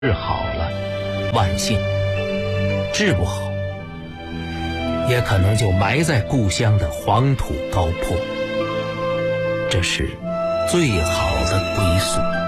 治好了，万幸；治不好，也可能就埋在故乡的黄土高坡。这是最好的归宿。